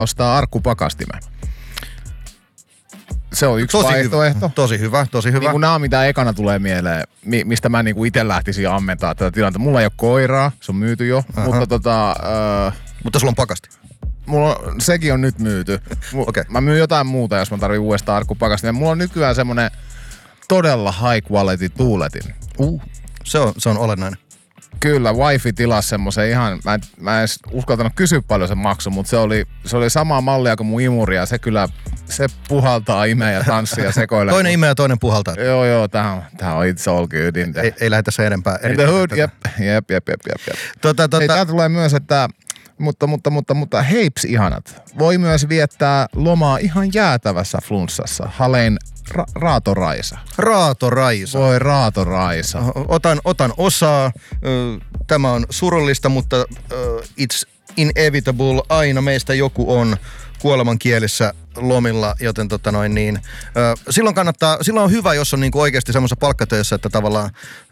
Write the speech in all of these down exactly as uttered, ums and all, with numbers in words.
ostaa arkkupakastimen. Se on yksi tosi vaihtoehto. Hyvä. Tosi hyvä, tosi hyvä. Niin kuin nämä, mitä ekana tulee mieleen, mistä mä niin kuin itse lähtisin ammentaa tätä tilannetta. Mulla ei ole koiraa, se on myyty jo, uh-huh. mutta tota... Äh, mutta sulla on pakasti. Mulla on, sekin on nyt myyty. Okay. Mä myyn jotain muuta, jos mä tarvitsen uudestaan arkkupakastimia. Mulla on nykyään semmonen todella high quality tuuletin. Uh, se on, se on olennainen. Kyllä, wifi tilasi semmoisen ihan, mä en, mä en edes uskaltanut kysyä paljon sen maksu, mutta se oli, se oli samaa mallia kuin mun imuri ja se kyllä, se puhaltaa, imee ja tanssii ja sekoilee. Toinen imee ja toinen puhaltaa. Joo, joo, tämähän, tämähän on itse olki ydintä. Ei, ei lähdetä se enempää. In the hood, jep, jep, jep, jep, jep, jep. Tota, tota... Hei, tää tulee myös, että, mutta, mutta, mutta, mutta heips ihanat. Voi myös viettää lomaa ihan jäätävässä flunssassa. Halein Ra- Raatoraisa. Raatoraisa. Voi Raatoraisa. Otan, otan osaa. Tämä on surullista, mutta it's inevitable. Aina meistä joku on kuolemankielissä lomilla, joten tota noin niin. Silloin kannattaa, silloin on hyvä, jos on niinku oikeasti semmoisessa palkkatöissä, että tavallaan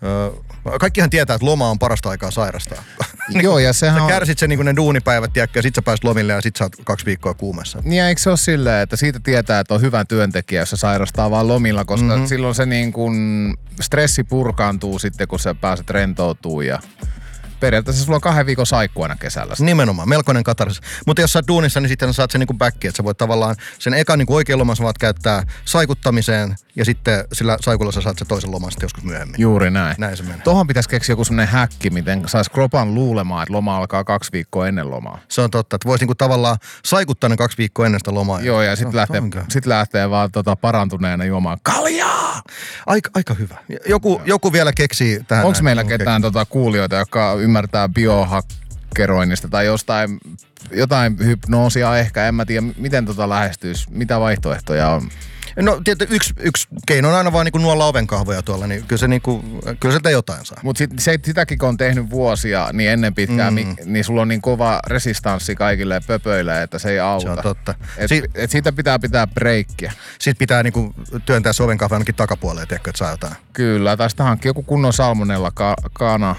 kaikkihan tietää, että loma on parasta aikaa sairastaa. Joo, ja sehän sä on... kärsit sen niinku ne duunipäivät, tiedätkö, ja sit sä pääsit lomille ja sit sä oot kaksi viikkoa kuumassa. Niin, eikö se ole silleen, että siitä tietää, että on hyvä työntekijä, jos se sairastaa vaan lomilla, koska mm-hmm. silloin se niin kuin stressi purkaantuu sitten, kun sä pääset rentoutumaan ja periaatteessa sulla on kahden viikon saikku aina kesällä. Nimenomaan, melkoinen katarsis. Mutta jos sä oot duunissa, niin sitten saat sen niinku backi, että sä voit tavallaan sen ekan niinku oikean loman sä voit käyttää saikuttamiseen ja sitten sillä saikulla sä saat sen toisen loman sitten joskus myöhemmin. Juuri näin. Näin se menee. Tohon pitäisi keksiä joku semmonen häkki, miten sais kropan luulemaan, että loma alkaa kaksi viikkoa ennen lomaa. Se on totta, että vois niinku tavallaan saikuttaa ne kaksi viikkoa ennen sitä lomaa. Joo, ja sit, no, lähtee, sit lähtee vaan tota parantuneena juomaan kaljaa. Aika, aika hyvä. Joku, joku vielä keksii tähän. Onko meillä ketään tota kuulijoita, jotka ymmärtää biohakkeroinnista tai jostain, jotain hypnoosia ehkä, en mä tiedä, miten tota lähestyisi, mitä vaihtoehtoja on? No tietysti yksi, yksi keino on aina vaan niinku nuolla ovenkahvoja tuolla, niin kyllä se, niinku, kyllä se te jotain saa. Mutta sit, se, sitäkin kun on tehnyt vuosia, niin ennen pitkään, mm. niin sulla on niin kova resistanssi kaikille pöpöille, että se ei auta. Se on totta. Et, si- et siitä pitää pitää breikkiä. Sitten pitää niinku työntää se ovenkahva ainakin takapuolelle, tiedätkö, että saa jotain. Kyllä, tai sitten hankkia joku kunnon salmonella ka- kana.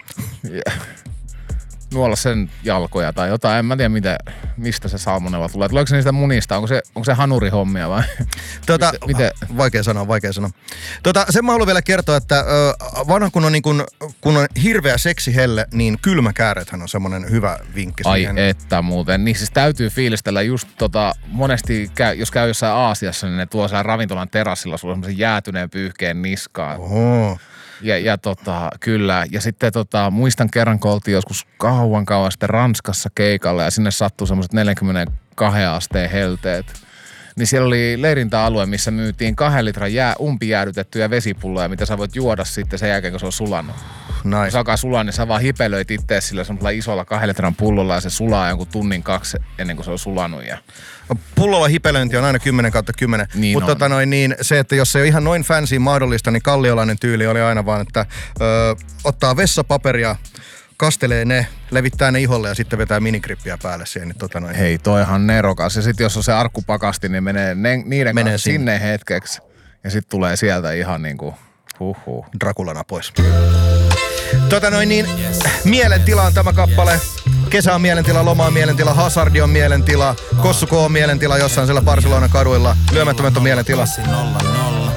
Nuolla sen jalkoja tai jotain, en mä tiedä miten, mistä se salmonella tulee. Tuleeko se niistä munista? Onko se, onko se hanurihommia vai? Tota, miten? Vaikea sanoa, vaikea sanoa. Tota, sen mä haluan vielä kertoa, että ö, vanha kun on, niin kun, kun on hirveä seksihelle, niin kylmäkäärethän on semmoinen hyvä vinkki. Ai siihen. että muuten. Niin siis täytyy fiilistellä just tota, monesti käy, jos käy jossain Aasiassa, niin ne tuo siellä ravintolan terassilla sulla semmoisen jäätyneen pyyhkeen niskaan. Oho. Ja, ja tota, kyllä, ja sitten tota, muistan kerran, kun oltiin joskus kauan kauan sitten Ranskassa keikalla ja sinne sattui semmoiset neljäkymmentäkaksi asteen helteet. Niin siellä oli leirintäalue, missä myytiin kahden litran jää, umpijäädytettyjä vesipulloja, mitä sä voit juoda sitten sen jälkeen, kun se on sulannut. Nice. Kun se alkaa sulaa, niin sä vaan hipelöit ittees sillä semmoisella isolla kahden litran pullolla ja se sulaa jonkun tunnin kaksi ennen kuin se on sulanut. Ja... Pullolla hipelöinti on aina kymmenen kautta kymmenen. Niin Mutta tota noin, niin se, että jos se ei ole ihan noin fancy mahdollista, niin kalliolainen tyyli oli aina vaan, että ö, ottaa vessapaperia, kastelee ne, levittää ne iholle ja sitten vetää minigrippiä päälle siihen. Niin tota noin. Hei, toihan nerokas. Ja sitten jos on se arkkupakasti, niin menee ne, niiden menee kanssa sinne. sinne hetkeksi. Ja sitten tulee sieltä ihan niinku huhhuh. Drakulana pois. Tota noin niin, mielentila on tämä kappale. Kesä on mielentila, loma on mielentila, Hazardi on mielentila, Kossuko on mielentila jossain siellä Barcelona kaduilla, Lyömättömät on mielentila.